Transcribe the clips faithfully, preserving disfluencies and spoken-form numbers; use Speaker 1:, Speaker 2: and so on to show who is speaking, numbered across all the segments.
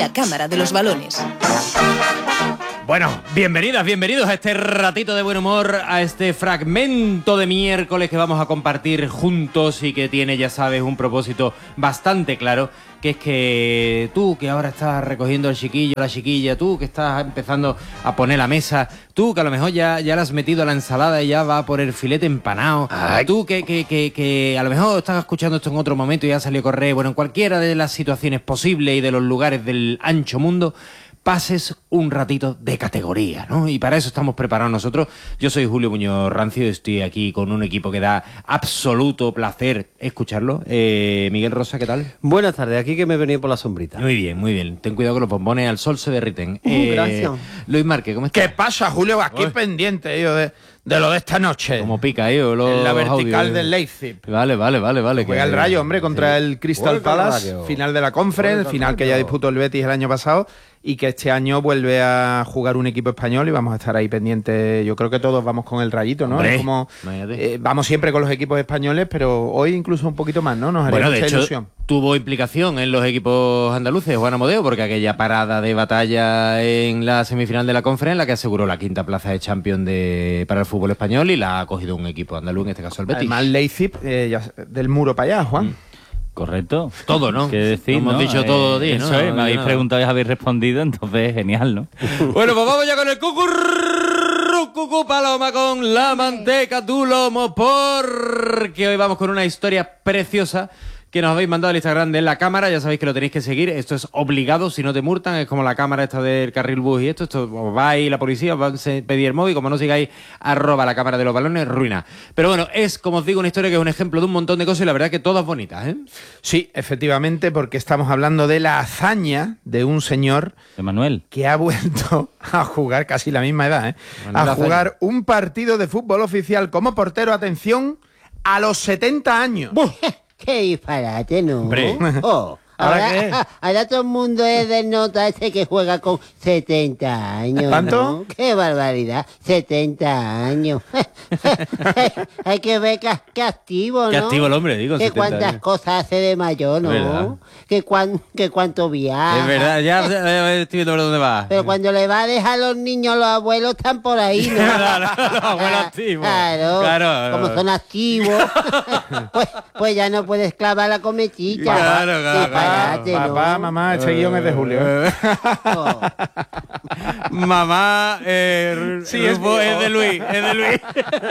Speaker 1: la Cámara de los Balones.
Speaker 2: Bueno, bienvenidas, bienvenidos a este ratito de buen humor, a este fragmento de miércoles que vamos a compartir juntos y que tiene, ya sabes, un propósito bastante claro, que es que tú que ahora estás recogiendo al chiquillo, la chiquilla, tú que estás empezando a poner la mesa, tú que a lo mejor ya, ya le has metido a la ensalada y ya va por el filete empanado, Ay. tú que, que, que, que a lo mejor estás escuchando esto en otro momento y ya salió a correr, bueno, en cualquiera de las situaciones posibles y de los lugares del ancho mundo, pases un ratito de categoría, ¿no? Y para eso estamos preparados nosotros. Yo soy Julio Muñoz Rancio, estoy aquí con un equipo que da absoluto placer escucharlo. Eh, Miguel Rosa, ¿qué tal?
Speaker 3: Buenas tardes, aquí que me he venido por la sombrita.
Speaker 2: Muy bien, muy bien. Ten cuidado que los bombones al sol se derriten.
Speaker 3: Uh,
Speaker 2: eh,
Speaker 3: gracias.
Speaker 2: Luis Márquez, ¿cómo estás?
Speaker 4: ¿Qué pasa, Julio? Aquí Oy. pendiente yo de, de lo de esta noche.
Speaker 2: Como pica, yo. Los
Speaker 4: en la vertical
Speaker 2: audios.
Speaker 4: del Leipzig.
Speaker 2: Vale, vale, vale, vale.
Speaker 4: Juega el Rayo, hombre, contra sí. el Crystal Palace, final de la Conference, final que ya disputó el Betis el año pasado. Y que este año vuelve a jugar un equipo español y vamos a estar ahí pendientes. Yo creo que todos vamos con el Rayito, ¿no?
Speaker 2: Hombre,
Speaker 4: es como, eh, vamos siempre con los equipos españoles, pero hoy incluso un poquito más, ¿no? Nos haría
Speaker 2: bueno,
Speaker 4: mucha
Speaker 2: de hecho,
Speaker 4: ilusión.
Speaker 2: Tuvo implicación en los equipos andaluces, Juan Amodeo, porque aquella parada de batalla en la semifinal de la Conference, la que aseguró la quinta plaza de Champions de, para el fútbol español, y la ha cogido un equipo andaluz, en este caso el Betis.
Speaker 4: Además, Leipzig, eh, ya, del muro para allá, Juan. Mm.
Speaker 5: Correcto.
Speaker 2: Todo, ¿no?
Speaker 5: ¿Qué decir,
Speaker 2: hemos
Speaker 5: ¿no?
Speaker 2: dicho
Speaker 5: eh,
Speaker 2: todo, día,
Speaker 5: eso
Speaker 2: ¿no?
Speaker 5: es, me habéis preguntado y habéis respondido, entonces genial, ¿no?
Speaker 2: Bueno, pues vamos ya con el cucurru, cucú paloma con la manteca tu lomo, porque hoy vamos con una historia preciosa que nos habéis mandado al Instagram de La Cámara. Ya sabéis que lo tenéis que seguir, esto es obligado, si no te multan, es como la cámara esta del carril bus y esto, esto os va ahí la policía, os va a pedir el móvil, como no sigáis arroba La Cámara de los Balones, ruina. Pero bueno, es, como os digo, una historia que es un ejemplo de un montón de cosas y la verdad que todas bonitas, ¿eh?
Speaker 4: Sí, efectivamente, porque estamos hablando de la hazaña de un señor
Speaker 5: de Manuel,
Speaker 4: que ha vuelto a jugar, casi la misma edad, ¿eh? Manuel a jugar hazaña. Un partido de fútbol oficial como portero, atención, a los setenta años.
Speaker 6: ¡Qué disparate, ¿no?
Speaker 2: Hombre.
Speaker 6: Oh,
Speaker 4: ¿Ahora
Speaker 6: ahora,
Speaker 4: qué?
Speaker 6: ahora todo el mundo es del nota ese que juega con setenta años,
Speaker 4: ¿Cuánto?
Speaker 6: ¿no? ¡Qué barbaridad! setenta años. Hay que ver que, que activo, ¿no?
Speaker 2: Qué activo el hombre, digo.
Speaker 6: Que cuántas
Speaker 2: años.
Speaker 6: cosas hace de mayor, ¿no? Que, cuan, que cuánto viaja.
Speaker 2: Es verdad, ya, ya estoy viendo por dónde va.
Speaker 6: Pero cuando le va a dejar a los niños, los abuelos están por ahí, ¿no?
Speaker 2: Claro, los abuelos activos.
Speaker 6: Claro,
Speaker 2: claro,
Speaker 6: como son activos, pues, pues ya no puedes clavar la cometilla.
Speaker 2: Claro, claro,
Speaker 6: Disparate,
Speaker 4: claro.
Speaker 6: ¿no?
Speaker 4: Papá, mamá, este guión es de Julio.
Speaker 6: Oh.
Speaker 2: Mamá, eh,
Speaker 4: Sí, es
Speaker 2: Rufo,
Speaker 4: mío.
Speaker 2: es de Luis, es de Luis.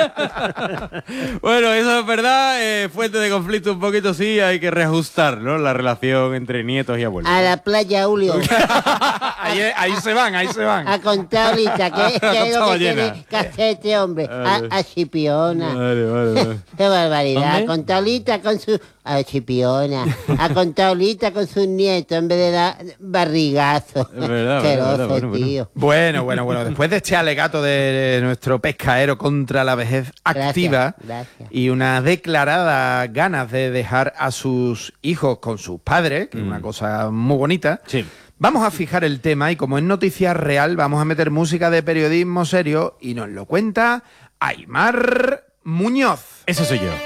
Speaker 2: Bueno, eso es verdad, eh, fuente de conflicto un poquito, sí, hay que reajustar, ¿no? La relación entre nietos y abuelos.
Speaker 6: A la playa, Julio.
Speaker 4: ahí, ahí se van, ahí se van.
Speaker 6: A contar ahorita, ¿qué, qué es lo que
Speaker 2: Ballena.
Speaker 6: tiene que hacer este hombre? A, a Chipiona.
Speaker 2: Vale, vale, vale.
Speaker 6: Qué barbaridad.
Speaker 5: ¿Dónde?
Speaker 6: A contar ahorita con su... A Chipiona. A contar ahorita con sus nietos en vez de dar barrigazo.
Speaker 2: Es verdad,
Speaker 6: Qué
Speaker 2: verdad,
Speaker 6: oso,
Speaker 2: bueno, bueno.
Speaker 6: tío.
Speaker 4: Bueno, bueno, bueno. Después de este alegato de nuestro pescaero contra la vejez activa
Speaker 6: Gracias, gracias.
Speaker 4: y una declarada ganas de dejar a sus hijos con sus padres, que es una cosa muy bonita,
Speaker 2: Sí.
Speaker 4: vamos a fijar el tema y como es noticia real, vamos a meter música de periodismo serio y nos lo cuenta Aimar Muñoz.
Speaker 2: Ese soy yo.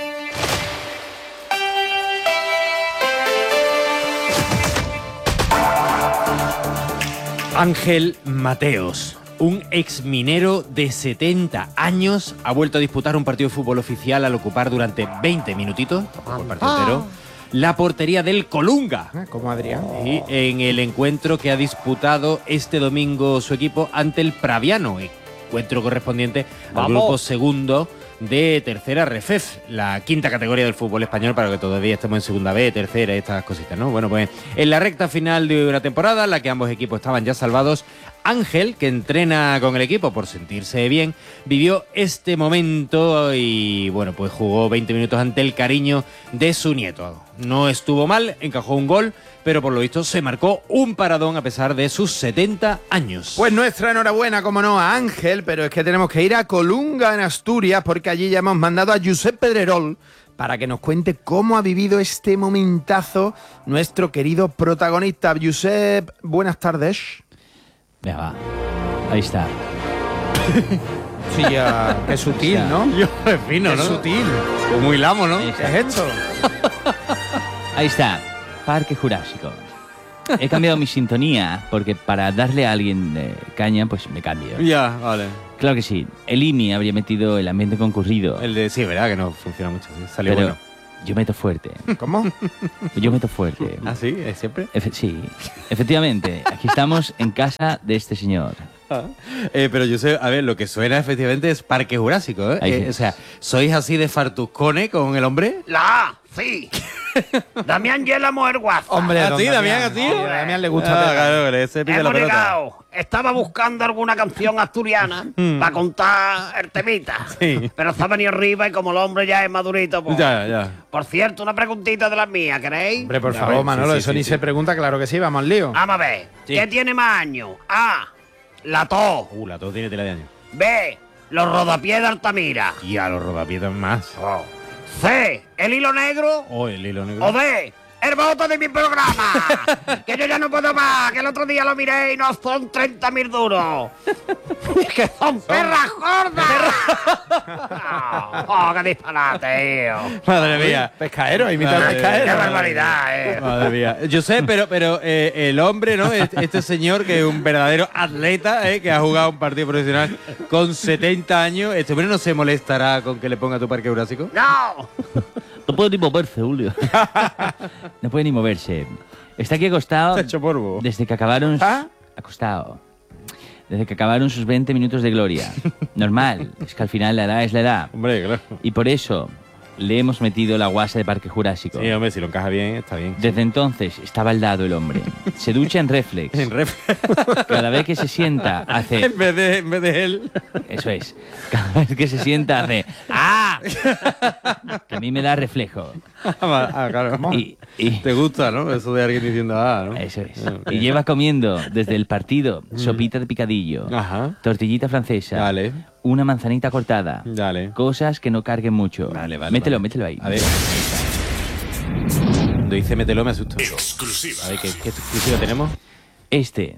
Speaker 2: Ángel Mateos, un exminero de setenta años, ha vuelto a disputar un partido de fútbol oficial al ocupar durante veinte minutitos, tampoco el partido entero, la portería del Colunga.
Speaker 4: Como Adrián.
Speaker 2: Y en el encuentro que ha disputado este domingo su equipo ante el Praviano, encuentro correspondiente al
Speaker 5: ¡Vamos!
Speaker 2: grupo segundo de tercera Refef, la quinta categoría del fútbol español, para que todavía estemos en segunda B, tercera, estas cositas, ¿no? Bueno, pues en la recta final de una temporada, en la que ambos equipos estaban ya salvados, Ángel, que entrena con el equipo por sentirse bien, vivió este momento y, bueno, pues jugó veinte minutos ante el cariño de su nieto. No estuvo mal, encajó un gol, pero por lo visto se marcó un paradón a pesar de sus setenta años.
Speaker 4: Pues nuestra enhorabuena, como no, a Ángel, pero es que tenemos que ir a Colunga, en Asturias, porque allí ya hemos mandado a Josep Pedrerol para que nos cuente cómo ha vivido este momentazo nuestro querido protagonista. Josep, buenas tardes.
Speaker 5: Venga, va. Ahí está.
Speaker 4: Sí, ya, qué sutil, ¿no?
Speaker 2: Yo, es fino,
Speaker 4: Qué
Speaker 2: ¿no?
Speaker 4: sutil.
Speaker 2: Muy lamo, ¿no?
Speaker 5: Ahí
Speaker 4: ¿Qué es esto?
Speaker 5: Ahí está. Parque Jurásico. he cambiado mi sintonía, porque para darle a alguien eh, caña, pues me cambio.
Speaker 2: Ya, vale.
Speaker 5: Claro que sí. El I M I habría metido el ambiente concurrido.
Speaker 2: El de sí, verdad que no funciona mucho. Sí. Salió
Speaker 5: pero
Speaker 2: bueno.
Speaker 5: yo meto fuerte.
Speaker 4: ¿Cómo?
Speaker 5: Yo meto fuerte.
Speaker 2: ¿Ah, sí? ¿Es siempre?
Speaker 5: Efe- sí, efectivamente. Aquí estamos en casa de este señor.
Speaker 2: Eh, pero yo sé, a ver, lo que suena efectivamente es Parque Jurásico, ¿eh?
Speaker 5: Ahí
Speaker 2: Eh,
Speaker 5: sí.
Speaker 2: o sea, ¿sois así de fartuscones con el hombre?
Speaker 1: La, sí. Damián y la mujer guaza.
Speaker 4: Hombre,
Speaker 2: ¿Ah,
Speaker 4: don
Speaker 2: sí, Damián, así?
Speaker 4: Sí, a Damián le gusta.
Speaker 2: Ah,
Speaker 4: pegar.
Speaker 2: claro, ese pide la
Speaker 1: Hemos
Speaker 2: pelota.
Speaker 1: llegado. Estaba buscando alguna canción asturiana para contar el temita.
Speaker 2: Sí.
Speaker 1: Pero se ha venido arriba y como el hombre ya es madurito, pues...
Speaker 2: Ya, ya.
Speaker 1: Por cierto, una preguntita de las mías, ¿queréis?
Speaker 4: Hombre, por
Speaker 2: A
Speaker 4: favor,
Speaker 2: ver,
Speaker 4: Manolo,
Speaker 2: sí, sí,
Speaker 4: eso
Speaker 2: sí,
Speaker 4: ni
Speaker 2: sí.
Speaker 4: se pregunta, claro que sí, vamos al lío.
Speaker 1: Vamos a ver.
Speaker 2: Sí.
Speaker 1: ¿Qué tiene más años? A. La tos.
Speaker 2: Uh, la todo tiene tela de año.
Speaker 1: B. Los rodapiés de Altamira.
Speaker 2: Y a los rodapiedras más.
Speaker 1: Oh. C. El hilo negro.
Speaker 2: Oh, el hilo negro.
Speaker 1: O D. El voto de mi programa. Que yo ya no puedo más. Que el otro día lo miré y no son treinta mil duros. Que son perras gordas. Oh, qué disparate, tío.
Speaker 2: Madre mía.
Speaker 4: Pescaero, imita al
Speaker 2: Madre
Speaker 1: Qué
Speaker 4: pescaero.
Speaker 1: barbaridad, eh.
Speaker 2: Madre mía. Yo sé, pero, pero eh, el hombre, ¿no? Este, este señor que es un verdadero atleta, ¿eh? Que ha jugado un partido profesional con setenta años. ¿Este hombre no se molestará con que le ponga tu Parque Jurásico?
Speaker 1: No.
Speaker 5: No puede ni moverse, Julio. No puede ni moverse. Está aquí acostado
Speaker 2: Se ha hecho polvo.
Speaker 5: desde que acabaron...
Speaker 4: ¿Ah?
Speaker 5: Acostado. Desde que acabaron sus veinte minutos de gloria. Normal. Es que al final la edad es la edad.
Speaker 2: Hombre, claro.
Speaker 5: Y por eso le hemos metido la guasa de Parque Jurásico.
Speaker 2: Sí, hombre, si lo encaja bien, está bien.
Speaker 5: Desde entonces está baldado el hombre. Se ducha en reflex.
Speaker 2: En ref-
Speaker 5: Cada vez que se sienta hace...
Speaker 2: en, vez de, en vez de él.
Speaker 5: Eso es. Cada vez que se sienta hace... ¡Ah! Que a mí me da reflejo.
Speaker 2: Ah, claro.
Speaker 5: Y, y-
Speaker 2: Te gusta, ¿no? Eso de alguien diciendo, ah, ¿no?
Speaker 5: Eso es.
Speaker 2: Ah, ok.
Speaker 5: Y lleva comiendo desde el partido sopita de picadillo,
Speaker 2: Ajá.
Speaker 5: tortillita francesa,
Speaker 2: Dale.
Speaker 5: una manzanita cortada.
Speaker 2: Dale.
Speaker 5: Cosas que no carguen mucho.
Speaker 2: Vale, vale.
Speaker 5: Mételo,
Speaker 2: vale.
Speaker 5: mételo ahí.
Speaker 2: A ver. Cuando dice mételo me asusto. Exclusiva. A ver, ¿qué, qué exclusiva tenemos?
Speaker 5: Este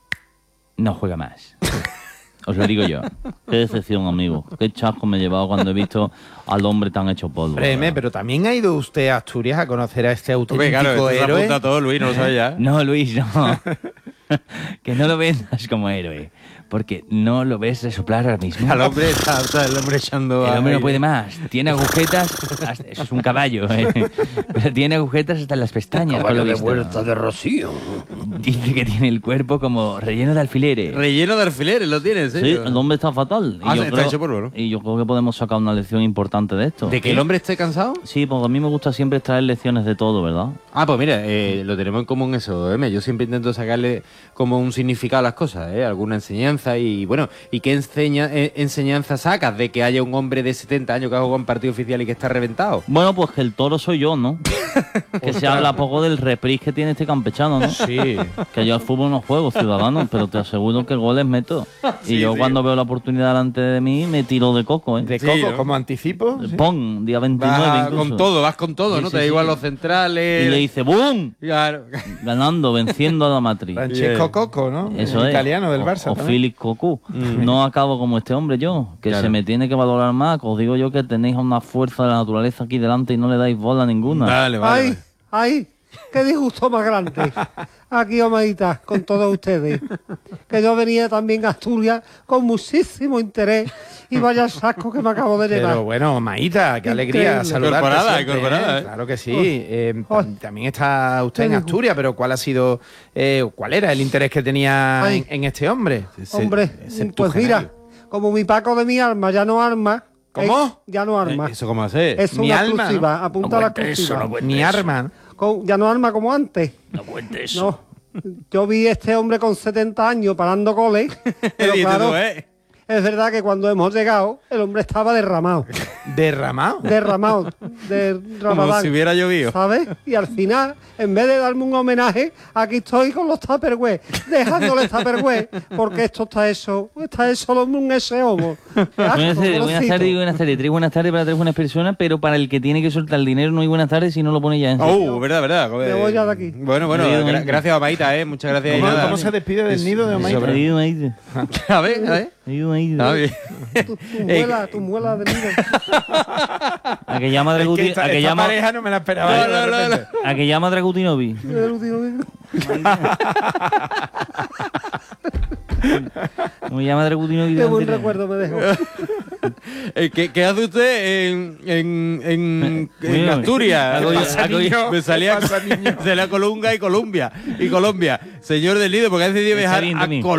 Speaker 5: no juega más. Os lo digo yo. Qué decepción, amigo. Qué chasco me he llevado cuando he visto al hombre tan hecho polvo.
Speaker 4: Breme, pero también ha ido usted a Asturias a conocer a este auténtico
Speaker 2: Hombre, claro, esto se
Speaker 4: héroe.
Speaker 2: apunta todo, Luis, no lo sabes ya.
Speaker 5: No, Luis, no. Que no lo vendas como héroe. Porque no lo ves resoplar ahora mismo.
Speaker 2: Al hombre está, está el hombre echando.
Speaker 5: El hombre no
Speaker 2: aire.
Speaker 5: puede más. Tiene agujetas. hasta- Eso es un caballo, ¿eh? Pero tiene agujetas hasta en las pestañas. por lo visto.
Speaker 1: de Rocío.
Speaker 5: Dice que tiene el cuerpo como relleno de alfileres.
Speaker 2: Relleno de alfileres, lo tienes,
Speaker 5: Sí,
Speaker 2: ¿eh?
Speaker 5: el hombre está fatal. Y,
Speaker 2: Ah,
Speaker 5: yo
Speaker 2: está
Speaker 5: creo,
Speaker 2: hecho polvo, ¿no?
Speaker 5: y yo creo que podemos sacar una lección importante de esto.
Speaker 2: ¿De que el hombre esté cansado?
Speaker 5: Sí, porque a mí me gusta siempre extraer lecciones de todo, ¿verdad?
Speaker 2: Ah, pues mira, eh, lo tenemos en común eso, M. Yo siempre intento sacarle como un significado a las cosas, ¿eh? Alguna enseñanza y bueno, ¿y qué enseña, eh, enseñanza sacas de que haya un hombre de setenta años que ha jugado un partido oficial y que está reventado?
Speaker 5: Bueno, pues que el toro soy yo, ¿no? Que se habla poco del reprise que tiene este campechano, ¿no?
Speaker 4: Sí.
Speaker 5: Que yo al fútbol no juego, ciudadano, pero te aseguro que goles meto. Y yo cuando veo la oportunidad delante de mí me tiro de coco, ¿eh?
Speaker 4: De
Speaker 2: Sí,
Speaker 4: coco,
Speaker 2: ¿no?
Speaker 4: como anticipo. sí.
Speaker 5: Pon, día veintinueve
Speaker 2: Vas
Speaker 5: incluso.
Speaker 2: con todo, vas con todo,
Speaker 5: Sí,
Speaker 2: ¿no?
Speaker 5: sí,
Speaker 2: Te da
Speaker 5: sí.
Speaker 2: igual los centrales.
Speaker 5: Y le dice ¡bum!
Speaker 2: Claro.
Speaker 5: Ganando, venciendo a la matriz.
Speaker 4: Francesco Coco, ¿no?
Speaker 5: Eso
Speaker 4: El
Speaker 5: es.
Speaker 4: italiano del
Speaker 5: O-
Speaker 4: Barça.
Speaker 5: O,
Speaker 4: también.
Speaker 5: Félix Cocu. No acabo como este hombre yo, que
Speaker 2: Claro.
Speaker 5: se me tiene que valorar más. Que os digo yo que tenéis una fuerza de la naturaleza aquí delante y no le dais bola ninguna.
Speaker 2: Vale, vale.
Speaker 7: Ay, ay, qué disgusto más grande. Aquí, Omaita, con todos ustedes. Que yo venía también a Asturias con muchísimo interés y vaya saco que me acabo de llevar.
Speaker 4: Pero bueno, Maíta, qué alegría
Speaker 7: Increíble.
Speaker 4: saludarte.
Speaker 2: Incorporada,
Speaker 4: siempre,
Speaker 2: incorporada,
Speaker 4: ¿eh?
Speaker 2: ¿eh?
Speaker 4: Claro que sí. Eh,
Speaker 7: Ay.
Speaker 4: tam- también está usted en
Speaker 7: Qué
Speaker 4: Asturias, pero ¿cuál ha sido, eh, cuál era el interés que tenía
Speaker 7: Ay.
Speaker 4: en, en este hombre?
Speaker 7: Hombre, pues mira, como mi Paco de mi alma ya no arma.
Speaker 4: ¿Cómo?
Speaker 7: eh, ya no arma.
Speaker 2: Eh, ¿Eso cómo hace?
Speaker 7: Es
Speaker 4: Mi
Speaker 7: una
Speaker 4: alma,
Speaker 7: exclusiva, apunta la exclusiva.
Speaker 4: Ni arma.
Speaker 7: Con- ya no arma como antes.
Speaker 5: No cuentes
Speaker 7: No. Yo vi este hombre con setenta años parando goles, pero
Speaker 2: Dices
Speaker 7: claro,
Speaker 2: tú, ¿eh?
Speaker 7: es verdad que cuando hemos llegado, el hombre estaba derramado.
Speaker 4: Derramado.
Speaker 7: Derramado. De
Speaker 2: Como
Speaker 7: Ramadán.
Speaker 2: si hubiera llovido.
Speaker 7: ¿Sabes? Y al final, en vez de darme un homenaje, aquí estoy con los tupperware, dejándole tupperware, porque esto está hecho, está hecho lo- un ese homo.
Speaker 5: Buenas tardes, buenas tardes y buenas tardes. Tres buenas tardes para tres buenas personas, pero para el que tiene que soltar el dinero no hay buenas tardes si no lo pone ya en
Speaker 2: Oh, verdad, verdad.
Speaker 7: Me voy ya de aquí.
Speaker 2: Bueno, bueno,
Speaker 5: Me voy,
Speaker 2: gra-
Speaker 5: me-
Speaker 2: gracias a Maíta, ¿eh? Muchas gracias. y
Speaker 4: ¿Cómo,
Speaker 2: nada.
Speaker 4: cómo se despide del nido de Maíta?
Speaker 5: Sobre-
Speaker 2: A ver, a ver.
Speaker 5: Ayuda, ayuda.
Speaker 2: Está bien.
Speaker 7: Tu, tu muela, tu muela de nido.
Speaker 5: Aquella madre
Speaker 4: Es que
Speaker 5: Guti,
Speaker 4: esta,
Speaker 5: aquella,
Speaker 4: esta
Speaker 5: ma-
Speaker 4: pareja no me la esperaba. yo de repente.
Speaker 5: aquella madre Gutinovi. Como ella madre Gutinovi.
Speaker 7: Qué buen recuerdo me dejó.
Speaker 2: Eh, ¿Qué, qué hace usted en, en, en, en
Speaker 5: Mira,
Speaker 2: Asturias?
Speaker 5: hago yo-
Speaker 2: Me salía-
Speaker 5: hago yo-
Speaker 2: me salía,
Speaker 4: ¿Qué pasa, niño?
Speaker 2: me salía Colunga y Colombia. Y Colombia. Señor del Nido, porque ha decidido
Speaker 5: Está
Speaker 2: viajar
Speaker 5: bien
Speaker 2: a
Speaker 5: también.
Speaker 2: Colombia.